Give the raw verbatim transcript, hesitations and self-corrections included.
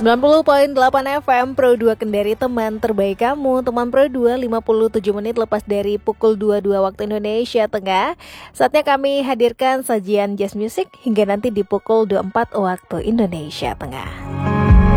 sembilan puluh koma delapan F M Pro dua Kendari, teman terbaik kamu. Teman Pro dua, lima puluh tujuh menit lepas dari pukul dua puluh dua waktu Indonesia Tengah. Saatnya kami hadirkan sajian jazz music hingga nanti di pukul dua puluh empat waktu Indonesia Tengah.